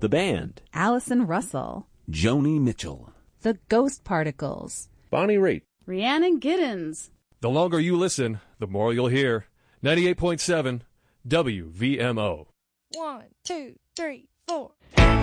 The Band, Allison Russell, Joni Mitchell, The Ghost Particles, Bonnie Raitt, Rhiannon Giddens. The longer you listen, the more you'll hear. 98.7 WVMO. 1, 2, 3, 4.